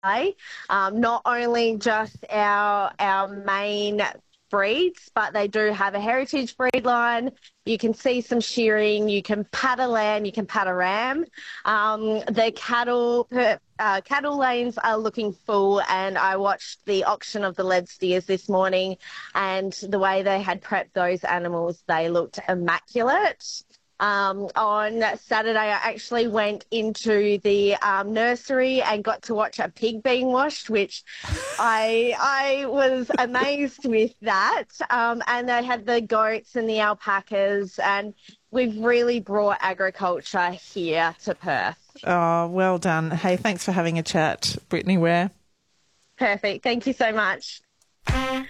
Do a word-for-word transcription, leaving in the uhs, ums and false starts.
Um, not only just our our main breeds, but they do have a heritage breed line. You can see some shearing, you can pat a lamb, you can pat a ram. Um, the cattle uh, cattle lanes are looking full, and I watched the auction of the lead steers this morning, and the way they had prepped those animals, they looked immaculate. Um, on Saturday, I actually went into the um, nursery and got to watch a pig being washed, which I I was amazed with that. Um, and they had the goats and the alpacas, and we've really brought agriculture here to Perth. Oh, well done. Hey, thanks for having a chat, Brittany Ware. Perfect. Thank you so much.